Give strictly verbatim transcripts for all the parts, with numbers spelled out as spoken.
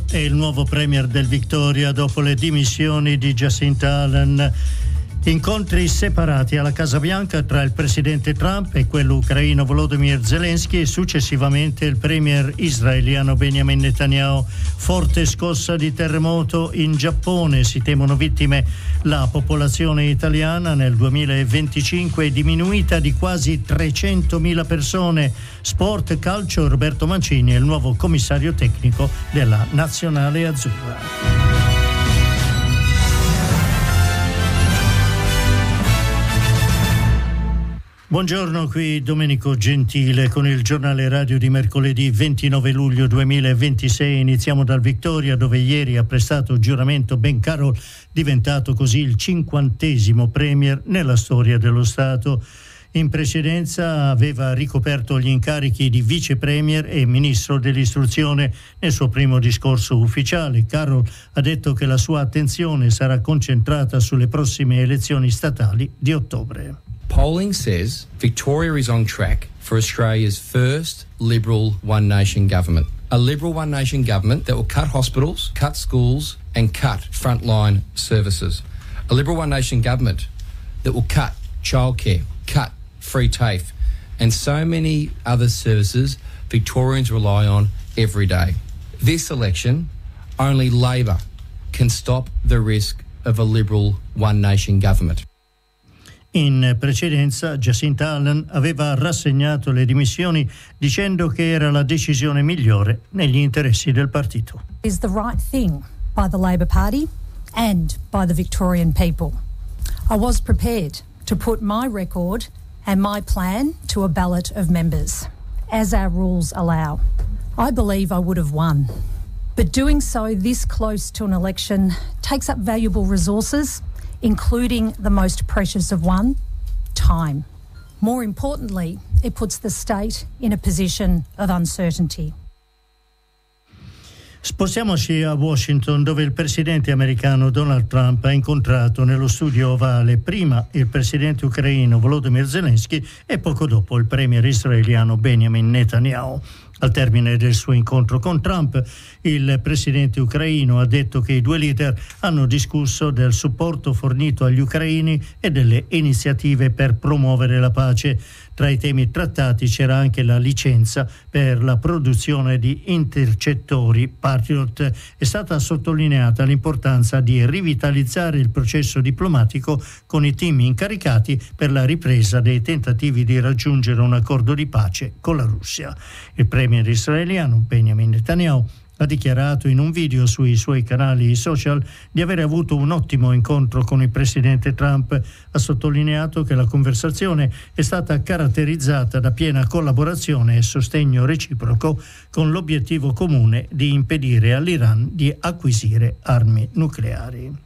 è il nuovo premier del Victoria dopo le dimissioni di Jacinta Allen. Incontri separati alla Casa Bianca tra il presidente Trump e quello ucraino Volodymyr Zelensky e successivamente il premier israeliano Benjamin Netanyahu. Forte scossa di terremoto in Giappone, si temono vittime. La popolazione italiana nel duemilaventicinque è diminuita di quasi trecentomila persone. Sport, calcio, Roberto Mancini è il nuovo commissario tecnico della Nazionale Azzurra. Buongiorno, qui Domenico Gentile con il giornale radio di mercoledì ventinove luglio duemilaventisei. Iniziamo dal Victoria, dove ieri ha prestato giuramento Ben Carroll, diventato così il cinquantesimo premier nella storia dello Stato. In precedenza aveva ricoperto gli incarichi di vice premier e ministro dell'istruzione. Nel suo primo discorso ufficiale, Carroll ha detto che la sua attenzione sarà concentrata sulle prossime elezioni statali di ottobre. Polling says Victoria is on track for Australia's first Liberal One Nation government. A Liberal One Nation government that will cut hospitals, cut schools and cut frontline services. A Liberal One Nation government that will cut childcare, cut free TAFE and so many other services Victorians rely on every day. This election, only Labor can stop the risk of a Liberal One Nation government. In precedenza Jacinta Allen aveva rassegnato le dimissioni dicendo che era la decisione migliore negli interessi del partito. Is the right thing by the Labor Party and by the Victorian people. I was prepared to put my record and my plan to a ballot of members, as our rules allow. I believe I would have won. But doing so this close to an election takes up valuable resources, including the most precious of one, time. More importantly, it puts the state in a position of uncertainty. Spostiamoci a Washington, dove il presidente americano Donald Trump ha incontrato nello studio ovale prima il presidente ucraino Volodymyr Zelensky e poco dopo il premier israeliano Benjamin Netanyahu. Al termine del suo incontro con Trump, il presidente ucraino ha detto che i due leader hanno discusso del supporto fornito agli ucraini e delle iniziative per promuovere la pace. Tra i temi trattati c'era anche la licenza per la produzione di intercettori Patriot. È stata sottolineata l'importanza di rivitalizzare il processo diplomatico con i team incaricati per la ripresa dei tentativi di raggiungere un accordo di pace con la Russia. Il premier israeliano Benjamin Netanyahu ha dichiarato in un video sui suoi canali social di aver avuto un ottimo incontro con il presidente Trump. Ha sottolineato che la conversazione è stata caratterizzata da piena collaborazione e sostegno reciproco, con l'obiettivo comune di impedire all'Iran di acquisire armi nucleari.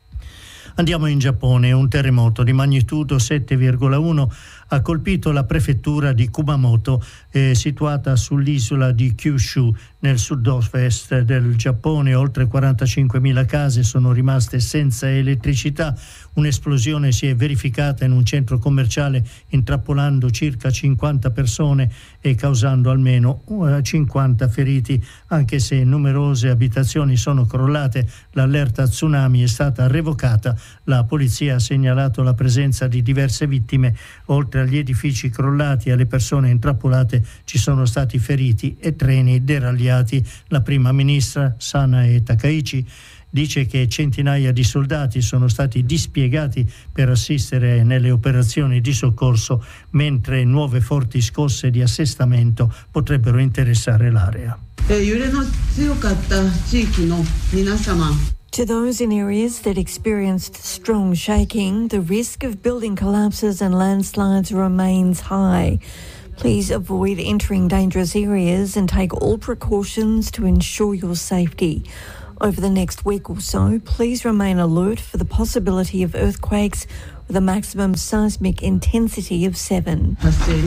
Andiamo in Giappone. Un terremoto di magnitudo sette virgola uno ha colpito la prefettura di Kumamoto, eh, situata sull'isola di Kyushu nel sud-ovest del Giappone. Oltre quarantacinquemila case sono rimaste senza elettricità. Un'esplosione si è verificata in un centro commerciale, intrappolando circa cinquanta persone e causando almeno uh, cinquanta feriti. Anche se numerose abitazioni sono crollate, l'allerta tsunami è stata revocata. La polizia ha segnalato la presenza di diverse vittime. Oltre agli edifici crollati e alle persone intrappolate ci sono stati feriti e treni deragliati. La prima ministra Sanae Takaichi dice che centinaia di soldati sono stati dispiegati per assistere nelle operazioni di soccorso, mentre nuove forti scosse di assestamento potrebbero interessare l'area. To those in areas that experienced strong shaking, the risk of building collapses and landslides remains high. Please avoid entering dangerous areas and take all precautions to ensure your safety. Over the next week or so, please remain alert for the possibility of earthquakes with a maximum seismic intensity of seven.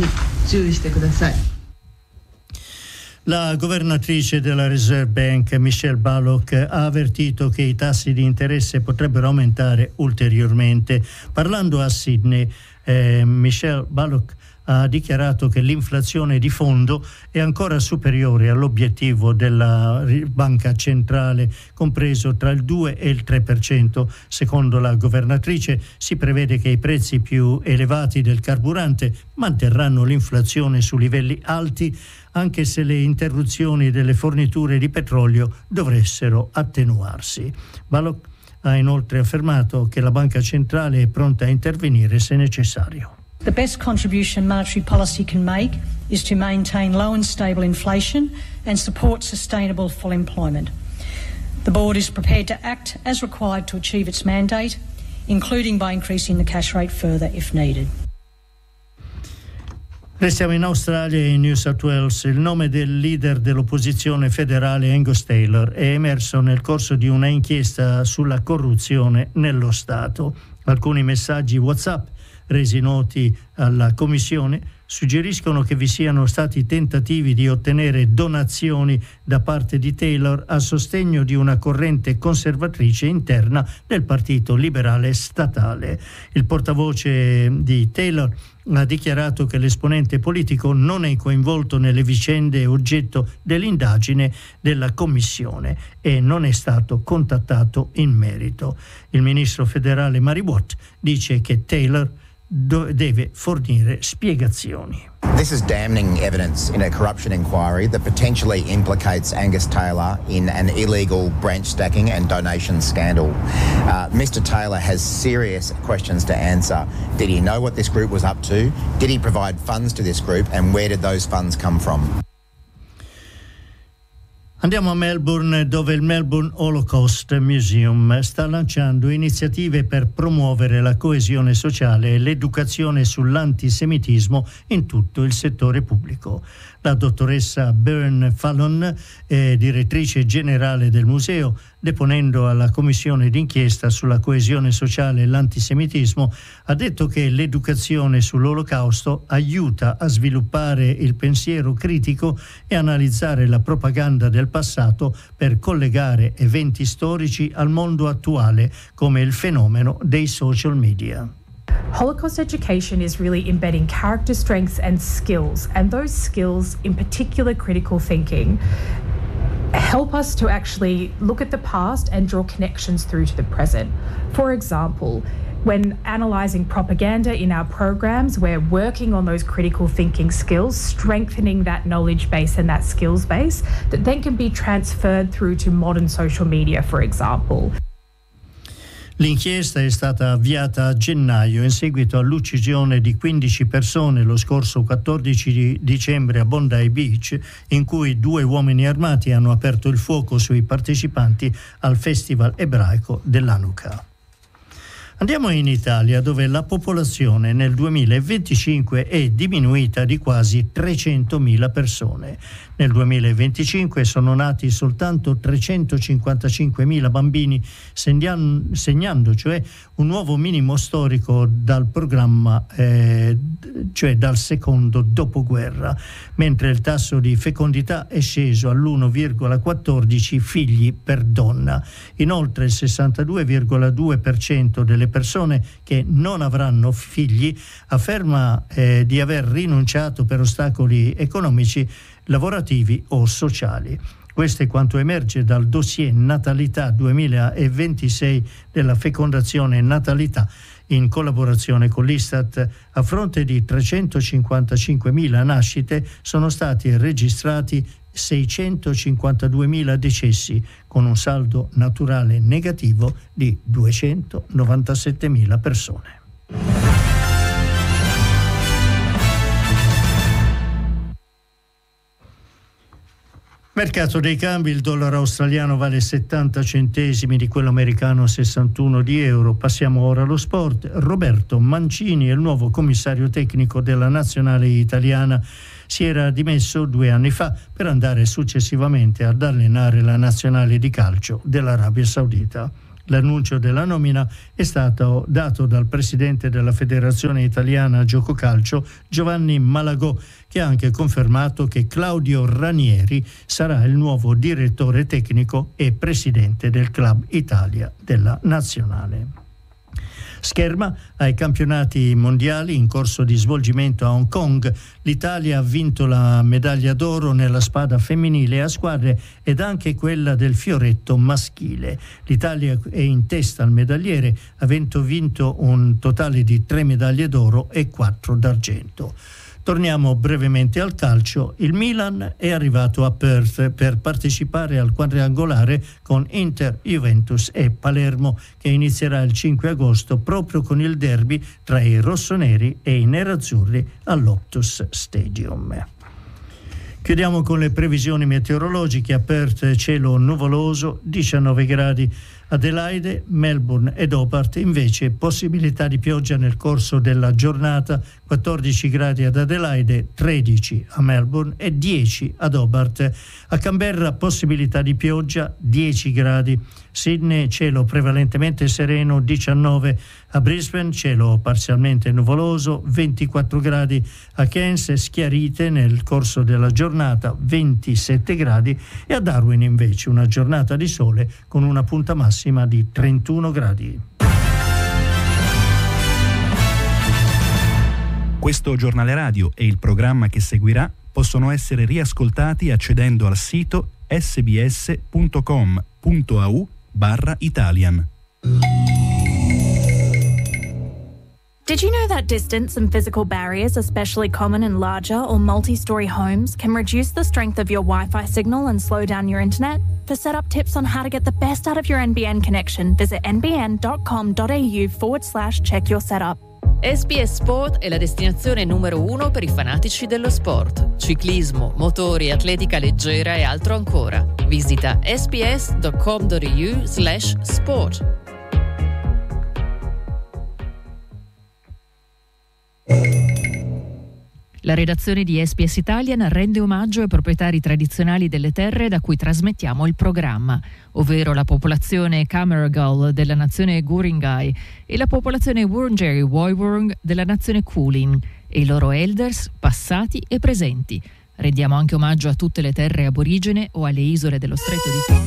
La governatrice della Reserve Bank, Michelle Bullock, ha avvertito che i tassi di interesse potrebbero aumentare ulteriormente. Parlando a Sydney, eh, Michelle Bullock ha dichiarato che l'inflazione di fondo è ancora superiore all'obiettivo della banca centrale, compreso tra il due e il tre per cento. Secondo la governatrice, si prevede che i prezzi più elevati del carburante manterranno l'inflazione su livelli alti, anche se le interruzioni delle forniture di petrolio dovessero attenuarsi. Balog ha inoltre affermato che la banca centrale è pronta a intervenire se necessario. The best contribution monetary policy can make is to maintain low and stable inflation and support sustainable full employment. The board is prepared to act as required to achieve its mandate, including by increasing the cash rate further if needed. Restiamo in Australia e in New South Wales. Il nome del leader dell'opposizione federale Angus Taylor è emerso nel corso di una inchiesta sulla corruzione nello Stato. Alcuni messaggi WhatsApp resi noti alla Commissione suggeriscono che vi siano stati tentativi di ottenere donazioni da parte di Taylor a sostegno di una corrente conservatrice interna del Partito Liberale Statale. Il portavoce di Taylor ha dichiarato che l'esponente politico non è coinvolto nelle vicende oggetto dell'indagine della Commissione e non è stato contattato in merito. Il ministro federale Mary Watt dice che Taylor deve fornire spiegazioni. This is damning evidence in a corruption inquiry that potentially implicates Angus Taylor in an illegal branch stacking and donation scandal. Uh, Mister Taylor has serious questions to answer. Did he know what this group was up to? Did he provide funds to this group? And where did those funds come from? Andiamo a Melbourne, dove il Melbourne Holocaust Museum sta lanciando iniziative per promuovere la coesione sociale e l'educazione sull'antisemitismo in tutto il settore pubblico. La dottoressa Byrne Fallon, eh, direttrice generale del museo, deponendo alla commissione d'inchiesta sulla coesione sociale e l'antisemitismo, ha detto che l'educazione sull'Olocausto aiuta a sviluppare il pensiero critico e analizzare la propaganda del passato per collegare eventi storici al mondo attuale, come il fenomeno dei social media. Holocaust education is really embedding character strengths and skills, and those skills, in particular critical thinking, help us to actually look at the past and draw connections through to the present. For example, when analysing propaganda in our programs, we're working on those critical thinking skills, strengthening that knowledge base and that skills base that then can be transferred through to modern social media, for example. L'inchiesta è stata avviata a gennaio in seguito all'uccisione di quindici persone lo scorso quattordici dicembre a Bondi Beach, in cui due uomini armati hanno aperto il fuoco sui partecipanti al festival ebraico dell'Hanukkah. Andiamo in Italia, dove la popolazione nel duemilaventicinque è diminuita di quasi trecentomila persone. Nel duemilaventicinque sono nati soltanto trecentocinquantacinquemila bambini, segnan- segnando cioè un nuovo minimo storico dal programma, eh, cioè dal secondo dopoguerra, mentre il tasso di fecondità è sceso all'uno virgola quattordici figli per donna. Inoltre il sessantadue virgola due per cento delle persone che non avranno figli afferma eh, di aver rinunciato per ostacoli economici, lavorativi o sociali. Questo è quanto emerge dal dossier Natalità duemilaventisei della Fecondazione Natalità, in collaborazione con l'Istat. A fronte di trecentocinquantacinquemila nascite sono stati registrati seicentocinquantaduemila decessi, con un saldo naturale negativo di duecentonovantasettemila persone. Mercato dei cambi: il dollaro australiano vale settanta centesimi di quello americano, sessantuno di euro. Passiamo ora allo sport. Roberto Mancini è il nuovo commissario tecnico della nazionale italiana. Si era dimesso due anni fa per andare successivamente ad allenare la nazionale di calcio dell'Arabia Saudita. L'annuncio della nomina è stato dato dal presidente della Federazione Italiana Gioco Calcio, Giovanni Malagò, che ha anche confermato che Claudio Ranieri sarà il nuovo direttore tecnico e presidente del Club Italia della Nazionale. Scherma ai campionati mondiali in corso di svolgimento a Hong Kong. L'Italia ha vinto la medaglia d'oro nella spada femminile a squadre ed anche quella del fioretto maschile. L'Italia è in testa al medagliere, avendo vinto un totale di tre medaglie d'oro e quattro d'argento. Torniamo brevemente al calcio. Il Milan è arrivato a Perth per partecipare al quadrangolare con Inter, Juventus e Palermo, che inizierà il cinque agosto proprio con il derby tra i rossoneri e i nerazzurri all'Optus Stadium. Chiudiamo con le previsioni meteorologiche. A Perth cielo nuvoloso, diciannove gradi. Adelaide, Melbourne ed Hobart invece possibilità di pioggia nel corso della giornata, quattordici gradi ad Adelaide, tredici a Melbourne e dieci ad Hobart. A Canberra possibilità di pioggia, dieci gradi. Sydney cielo prevalentemente sereno, diciannove. A Brisbane cielo parzialmente nuvoloso, ventiquattro gradi. A Cairns schiarite nel corso della giornata, ventisette gradi. E a Darwin invece una giornata di sole con una punta massima di trentuno gradi. Questo giornale radio e il programma che seguirà possono essere riascoltati accedendo al sito sbs punto com punto a u barra Italian. Did you know that distance and physical barriers, especially common in larger or multi-story homes, can reduce the strength of your Wi-Fi signal and slow down your internet? For setup tips on how to get the best out of your N B N connection, visit nbn.com.au forward slash check your setup. S B S Sport è la destinazione numero uno per i fanatici dello sport. Ciclismo, motori, atletica leggera e altro ancora. Visita sbs.com.au slash sport. La redazione di S B S Italian rende omaggio ai proprietari tradizionali delle terre da cui trasmettiamo il programma, ovvero la popolazione Cammeraygal della nazione Guringai e la popolazione Wurundjeri Woiwurrung della nazione Kulin e i loro elders passati e presenti. Rendiamo anche omaggio a tutte le terre aborigene o alle isole dello Stretto di Tonga.